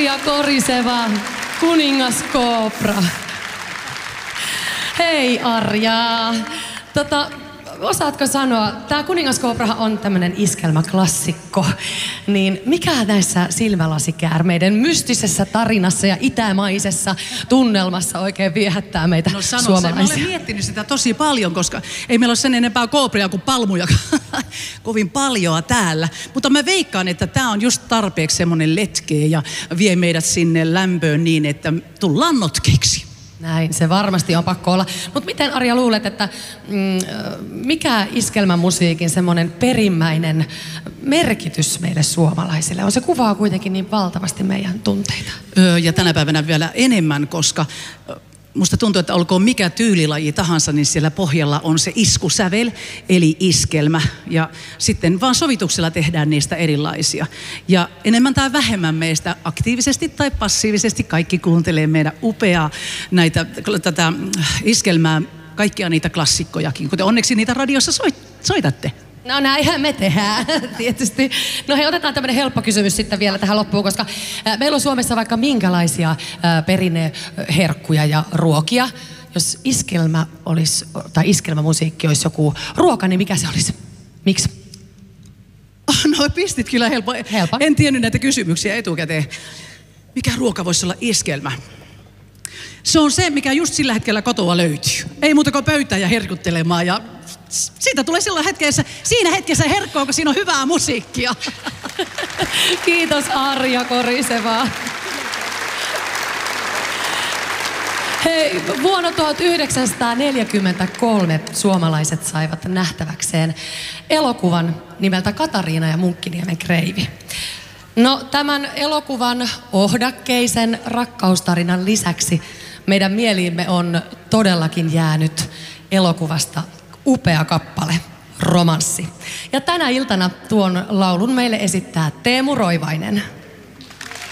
Arja Koriseva, kuningaskoopra. Hei Arja. Osaatko sanoa, tämä kuningaskooprahan on tämmönen iskelmäklassikko, niin mikä näissä silmälasikäärmeiden mystisessä tarinassa ja itämaisessa tunnelmassa oikein viehättää meitä suomalaisia? Mä olen miettinyt sitä tosi paljon, koska ei meillä ole sen enempää koopria kuin palmuja kovin paljoa täällä. Mutta mä veikkaan, että tämä on just tarpeeksi semmoinen letkeä ja vie meidät sinne lämpöön niin, että tullaan notkeiksi. Näin, se varmasti on pakko olla. Mutta miten Arja luulet, että mikä iskelmämusiikin semmoinen perimmäinen merkitys meille suomalaisille on? Se kuvaa kuitenkin niin valtavasti meidän tunteita. Ja tänä päivänä vielä enemmän, koska musta tuntuu, että olkoon mikä tyylilaji tahansa, niin siellä pohjalla on se iskusävel, eli iskelmä. Ja sitten vaan sovituksella tehdään niistä erilaisia. Ja enemmän tai vähemmän meistä aktiivisesti tai passiivisesti kaikki kuuntelee meidän upeaa tätä iskelmää, kaikkia niitä klassikkojakin, kuten onneksi niitä radiossa soitatte. No näinhän me tehdään, tietysti. No hei, otetaan tämmöinen helppo kysymys sitten vielä tähän loppuun, koska meillä on Suomessa vaikka minkälaisia perinneherkkuja ja ruokia. Jos iskelmä olisi, tai iskelmämusiikki olisi joku ruoka, niin mikä se olisi? Miksi? No pistit kyllä helppo. En tiennyt näitä kysymyksiä etukäteen. Mikä ruoka voisi olla iskelmä? Se on se, mikä just sillä hetkellä kotoa löytyy. Ei muuta kuin pöytään ja herkuttelemaan ja siitä tulee siinä hetkessä herkkoa, kun siinä on hyvää musiikkia. Kiitos Arja Koriseva. Hei, vuonna 1943 suomalaiset saivat nähtäväkseen elokuvan nimeltä Katariina ja Munkkiniemen kreivi. No tämän elokuvan ohdakkeisen rakkaustarinan lisäksi meidän mieliimme on todellakin jäänyt elokuvasta upea kappale, Romanssi. Ja tänä iltana tuon laulun meille esittää Teemu Roivainen.